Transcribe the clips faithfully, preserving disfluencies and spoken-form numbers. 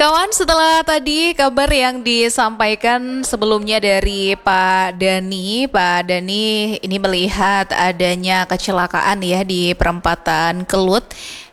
Kawan, setelah tadi kabar yang disampaikan sebelumnya dari Pak Dani, Pak Dani ini melihat adanya kecelakaan ya di perempatan Kelut.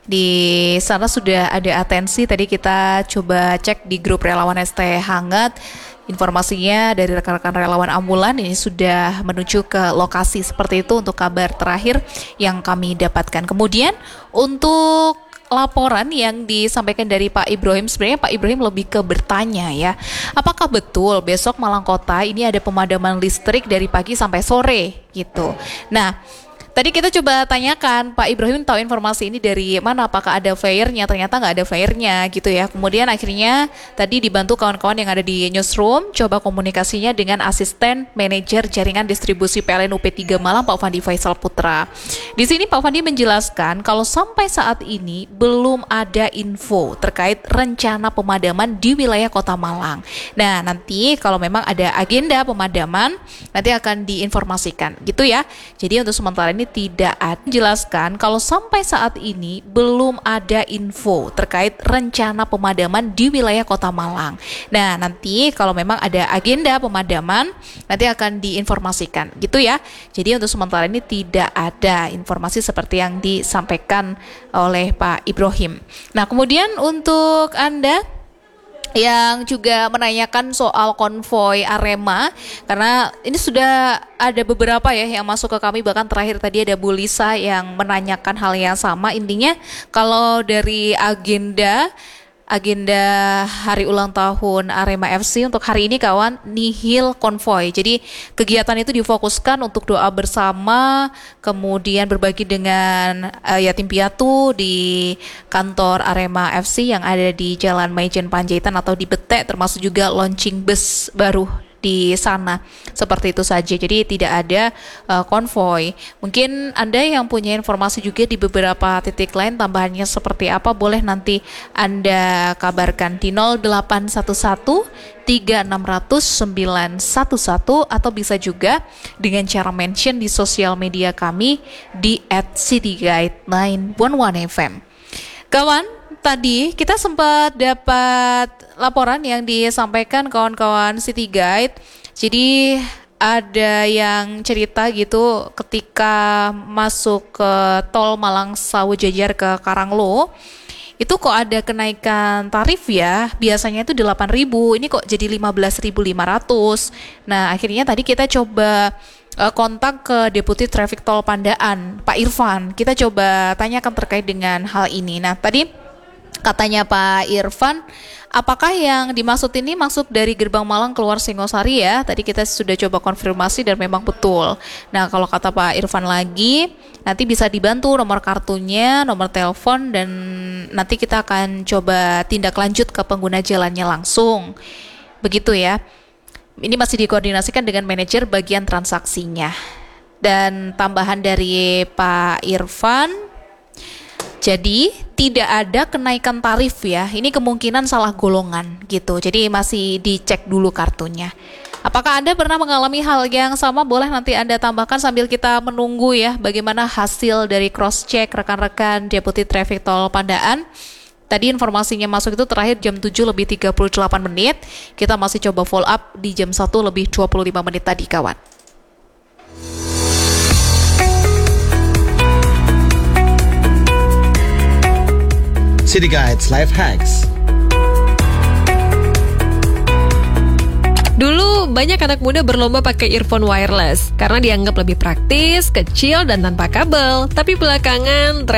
Di sana sudah ada atensi, tadi kita coba cek di grup relawan S T Hangat. Informasinya dari rekan-rekan relawan ambulan ini sudah menuju ke lokasi, seperti itu untuk kabar terakhir yang kami dapatkan. Kemudian untuk laporan yang disampaikan dari Pak Ibrahim, sebenarnya Pak Ibrahim lebih ke bertanya ya, apakah betul besok Malang Kota ini ada pemadaman listrik dari pagi sampai sore gitu. Nah, tadi kita coba tanyakan, Pak Ibrahim tahu informasi ini dari mana, apakah ada flyernya, ternyata nggak ada flyernya gitu ya. Kemudian akhirnya tadi dibantu kawan-kawan yang ada di newsroom, coba komunikasinya dengan asisten manajer jaringan distribusi P L N U P tiga Malang, Pak Fandi Faisal Putra. Di sini Pak Fandi menjelaskan kalau sampai saat ini belum ada info terkait rencana pemadaman di wilayah Kota Malang. Nah, nanti kalau memang ada agenda pemadaman, nanti akan diinformasikan gitu ya. Jadi untuk sementara ini tidak ada. Jelaskan kalau sampai saat ini belum ada info terkait rencana pemadaman di wilayah Kota Malang. Nah, nanti kalau memang ada agenda pemadaman, nanti akan diinformasikan gitu ya. Jadi untuk sementara ini tidak ada informasi seperti yang disampaikan oleh Pak Ibrahim. Nah, kemudian untuk Anda yang juga menanyakan soal konvoy Arema, karena ini sudah ada beberapa ya yang masuk ke kami, bahkan terakhir tadi ada Bu Lisa yang menanyakan hal yang sama. Intinya kalau dari agenda agenda hari ulang tahun Arema F C untuk hari ini kawan, nihil konvoy. Jadi kegiatan itu difokuskan untuk doa bersama, kemudian berbagi dengan uh, yatim piatu di kantor Arema F C yang ada di Jalan Maijen Panjaitan atau di Betek, termasuk juga launching bus baru di sana. Seperti itu saja. Jadi tidak ada uh, konvoy. Mungkin Anda yang punya informasi juga di beberapa titik lain tambahannya seperti apa, boleh nanti Anda kabarkan di nol delapan satu satu tiga enam nol nol sembilan satu satu atau bisa juga dengan cara mention di sosial media kami di at cityguide sembilan satu satu F M. Kawan, tadi kita sempat dapat laporan yang disampaikan kawan-kawan City Guide. Jadi ada yang cerita gitu ketika masuk ke tol Malang Sawu Jajar ke Karanglo, itu kok ada kenaikan tarif ya, biasanya itu delapan ribu, ini kok jadi lima belas ribu lima ratus. Nah, akhirnya tadi kita coba uh, kontak ke Deputi Traffic Tol Pandaan, Pak Irfan. Kita coba tanyakan terkait dengan hal ini. Nah, tadi katanya Pak Irfan, apakah yang dimaksud ini masuk dari gerbang Malang keluar Singosari ya? Tadi kita sudah coba konfirmasi dan memang betul. Nah, kalau kata Pak Irfan lagi, nanti bisa dibantu nomor kartunya, nomor telepon, dan nanti kita akan coba tindak lanjut ke pengguna jalannya langsung. Begitu ya. Ini masih dikoordinasikan dengan manajer bagian transaksinya. Dan tambahan dari Pak Irfan, jadi tidak ada kenaikan tarif ya. Ini kemungkinan salah golongan gitu. Jadi masih dicek dulu kartunya. Apakah Anda pernah mengalami hal yang sama? Boleh nanti Anda tambahkan sambil kita menunggu ya bagaimana hasil dari cross check rekan-rekan Deputi Traffic Tol Pandaan. Tadi informasinya masuk itu terakhir jam tujuh lebih tiga puluh delapan menit. Kita masih coba follow up di jam satu lebih dua puluh lima menit tadi kawan. City Guides Life Hacks. Dulu banyak anak muda berlomba pakai earphone wireless karena dianggap lebih praktis, kecil, dan tanpa kabel. Tapi belakangan